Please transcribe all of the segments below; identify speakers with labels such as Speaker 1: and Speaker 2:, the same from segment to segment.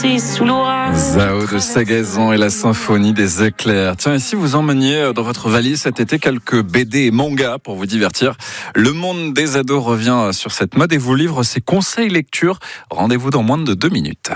Speaker 1: Sous l'orage.
Speaker 2: Zao de Sagazan et la symphonie des éclairs. Tiens, et si vous emmeniez dans votre valise cet été quelques BD et mangas pour vous divertir, Le Monde des ados revient sur cette mode et vous livre ses conseils lecture. Rendez-vous dans moins de 2 minutes.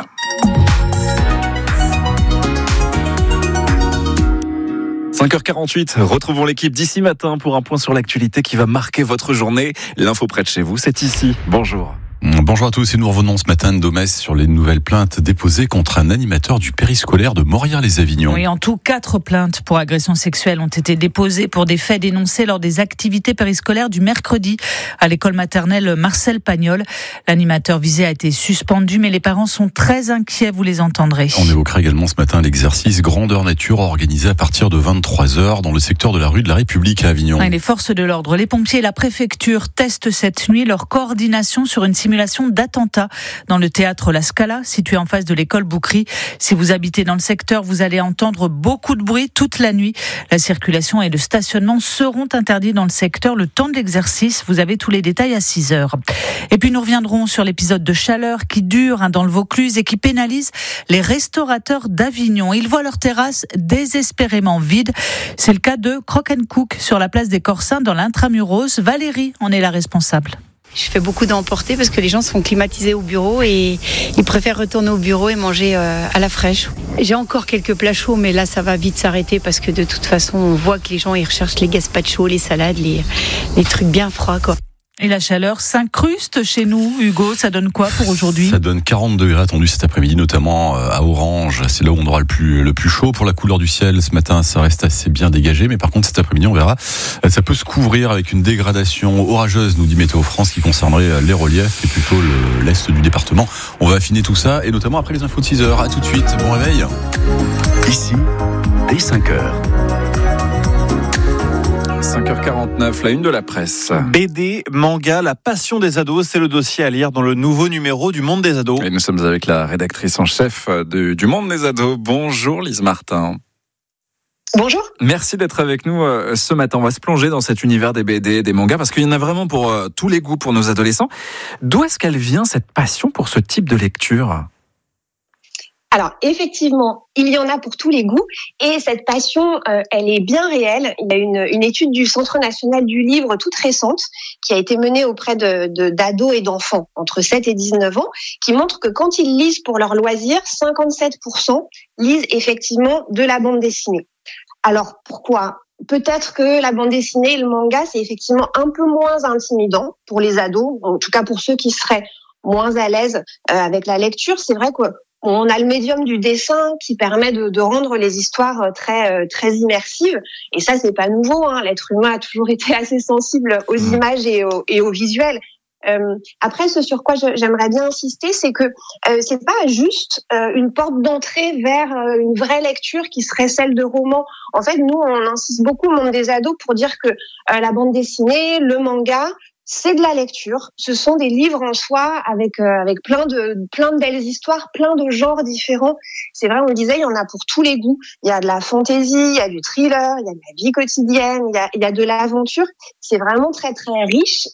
Speaker 2: « 5h48, retrouvons l'équipe d'ici matin pour un point sur l'actualité qui va marquer votre journée. L'info près de chez vous, c'est ici. Bonjour.
Speaker 3: Bonjour à tous et nous revenons ce matin de Domès sur les nouvelles plaintes déposées contre un animateur du périscolaire de Morières-les-Avignon.
Speaker 1: Oui, en tout, 4 plaintes pour agression sexuelle ont été déposées pour des faits dénoncés lors des activités périscolaires du mercredi à l'école maternelle Marcel Pagnol. L'animateur visé a été suspendu, mais les parents sont très inquiets, vous les entendrez.
Speaker 3: On évoquera également ce matin l'exercice Grandeur Nature organisé à partir de 23h dans le secteur de la rue de la République à Avignon.
Speaker 1: Et les forces de l'ordre, les pompiers et la préfecture testent cette nuit leur coordination sur une simulation d'attentat dans le théâtre La Scala, situé en face de l'école Boucry. Si vous habitez dans le secteur, vous allez entendre beaucoup de bruit toute la nuit. La circulation et le stationnement seront interdits dans le secteur le temps de l'exercice. Vous avez tous les détails à 6h. Et puis nous reviendrons sur l'épisode de chaleur qui dure dans le Vaucluse et qui pénalise les restaurateurs d'Avignon. Ils voient leur terrasse désespérément vide. C'est le cas de Crock & Cook sur la place des Corsins dans l'Intramuros. Valérie en est la responsable.
Speaker 4: Je fais beaucoup d'emporter parce que les gens sont climatisés au bureau et ils préfèrent retourner au bureau et manger à la fraîche. J'ai encore quelques plats chauds, mais là ça va vite s'arrêter parce que de toute façon on voit que les gens ils recherchent les gazpachos, les salades, les trucs bien froids quoi.
Speaker 1: Et la chaleur s'incruste chez nous, Hugo. Ça donne quoi pour aujourd'hui ?
Speaker 3: Ça donne 40 degrés attendus cet après-midi, notamment à Orange. C'est là où on aura le plus chaud. Pour la couleur du ciel, ce matin, ça reste assez bien dégagé. Mais par contre, cet après-midi, on verra, ça peut se couvrir avec une dégradation orageuse, nous dit Météo France, qui concernerait les reliefs et plutôt l'est du département. On va affiner tout ça, et notamment après les infos de 6h. À tout de suite, bon réveil.
Speaker 5: Ici, dès 5h.
Speaker 2: 5h49, la une de la presse.
Speaker 6: BD, manga, la passion des ados, c'est le dossier à lire dans le nouveau numéro du Monde des ados.
Speaker 2: Et nous sommes avec la rédactrice en chef du Monde des ados. Bonjour Lise Martin.
Speaker 7: Bonjour.
Speaker 2: Merci d'être avec nous ce matin. On va se plonger dans cet univers des BD et des mangas parce qu'il y en a vraiment pour tous les goûts pour nos adolescents. D'où est-ce qu'elle vient cette passion pour ce type de lecture ?
Speaker 7: Alors effectivement, il y en a pour tous les goûts et cette passion, elle est bien réelle. Il y a une étude du Centre national du livre toute récente qui a été menée auprès d'ados et d'enfants entre 7 et 19 ans qui montre que quand ils lisent pour leur loisir, 57% lisent effectivement de la bande dessinée. Alors pourquoi ? Peut-être que la bande dessinée et le manga, c'est effectivement un peu moins intimidant pour les ados, en tout cas pour ceux qui seraient moins à l'aise avec la lecture. C'est vrai qu'on a le médium du dessin qui permet de rendre les histoires très immersives. Et ça, c'est pas nouveau, hein. L'être humain a toujours été assez sensible aux images et au visuel. Après, ce sur quoi j'aimerais bien insister, c'est que c'est pas juste une porte d'entrée vers une vraie lecture qui serait celle de romans. En fait, nous, on insiste beaucoup au monde des ados pour dire que la bande dessinée, le manga, c'est de la lecture. Ce sont des livres en soi avec plein de belles histoires, plein de genres différents. C'est vrai, on le disait, il y en a pour tous les goûts. Il y a de la fantaisie, il y a du thriller, il y a de la vie quotidienne, il y a de l'aventure. C'est vraiment très très riche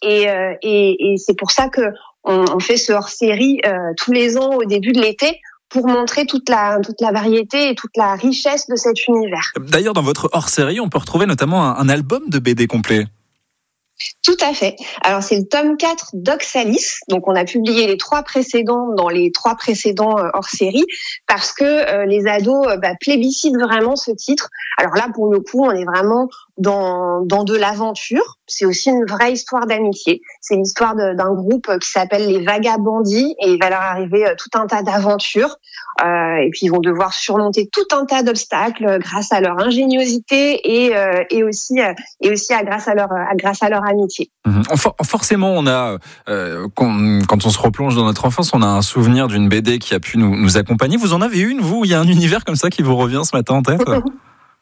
Speaker 7: et c'est pour ça que on fait ce hors-série tous les ans au début de l'été pour montrer toute la variété et toute la richesse de cet univers.
Speaker 2: D'ailleurs, dans votre hors-série, on peut retrouver notamment un album de BD complet.
Speaker 7: Tout à fait. Alors c'est le tome 4 d'Oxalis. Donc on a publié les 3 précédents dans les 3 précédents hors-série parce que les ados plébiscitent vraiment ce titre. Alors là pour le coup, on est vraiment dans de l'aventure. C'est aussi une vraie histoire d'amitié. C'est l'histoire d'un groupe qui s'appelle les Vagabondis et il va leur arriver tout un tas d'aventures. Et puis ils vont devoir surmonter tout un tas d'obstacles grâce à leur ingéniosité et aussi grâce à leur amitié.
Speaker 2: Forcément, on a quand on se replonge dans notre enfance, on a un souvenir d'une BD qui a pu nous accompagner. Vous en avez une, vous ? Il y a un univers comme ça qui vous revient ce matin en tête ?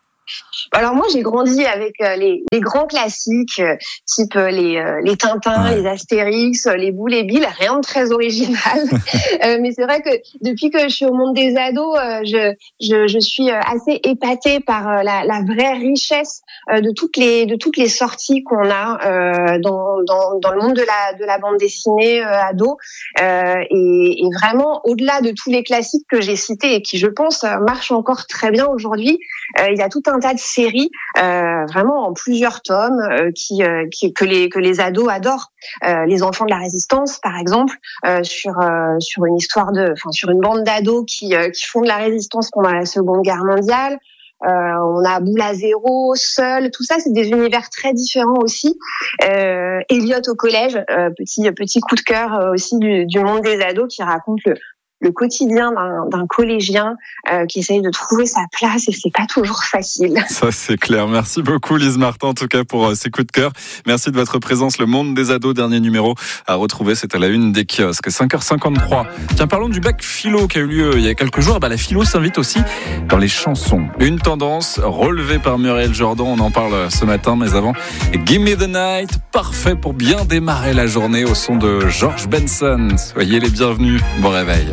Speaker 7: Alors moi, j'ai grandi avec les grands classiques, type les Tintins, les Astérix, les Boules et Bill, rien de très original. Mais c'est vrai que depuis que je suis au monde des ados, je suis assez épatée par la vraie richesse de toutes les sorties qu'on a dans le monde de la bande dessinée ado, et vraiment au-delà de tous les classiques que j'ai cités et qui, je pense, marchent encore très bien aujourd'hui. Il y a tout un tas de séries, vraiment en plusieurs tomes, que les ados adorent. Les Enfants de la Résistance, par exemple, sur une bande d'ados qui font de la résistance pendant la Seconde Guerre mondiale. On a Boule à zéro, Seul, tout ça, c'est des univers très différents aussi. Elliot au collège, petit coup de cœur aussi du monde des ados, qui raconte le quotidien d'un collégien qui essaye de trouver sa place, et c'est pas toujours facile.
Speaker 2: Ça, c'est clair. Merci beaucoup, Lise Martin, en tout cas, pour ces coups de cœur. Merci de votre présence. Le monde des ados, dernier numéro à retrouver. C'est à la une des kiosques. 5h53. Tiens, parlons du bac philo qui a eu lieu il y a quelques jours. La philo s'invite aussi dans les chansons. Une tendance relevée par Muriel Jordan. On en parle ce matin, mais avant, Give Me the Night. Parfait pour bien démarrer la journée au son de George Benson. Soyez les bienvenus. Bon réveil.